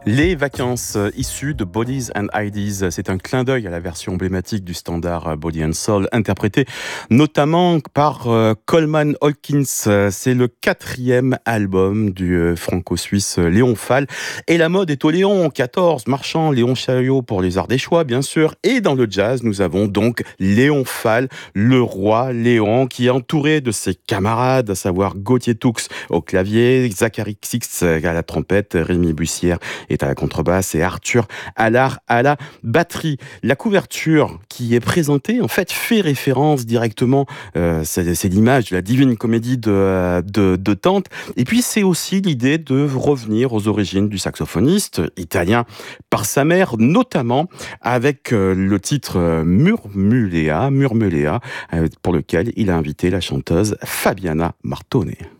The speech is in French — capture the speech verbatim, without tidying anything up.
Les vacances issues de Bodies and I Ds, c'est un clin d'œil à la version emblématique du standard Body and Soul, interprété notamment par euh, Coleman Hawkins. C'est le quatrième album du euh, franco-suisse Léon Fall. Et la mode est au Léon, quatorze, Marchand, Léon Chariot pour les Ardéchois, bien sûr. Et dans le jazz, nous avons donc Léon Fall, le roi Léon, qui est entouré de ses camarades, à savoir Gauthier Toux au clavier, Zachary Six à la trompette, Rémi Bussière est à la contrebasse et Arthur Allard à la batterie. La couverture qui est présentée, en fait, fait référence directement, euh, c'est, c'est l'image de la Divine Comédie de, de, de Dante. Et puis, c'est aussi l'idée de revenir aux origines du saxophoniste italien par sa mère, notamment avec euh, le titre euh, Murmulea, Murmulea, euh, pour lequel il a invité la chanteuse Fabiana Martone.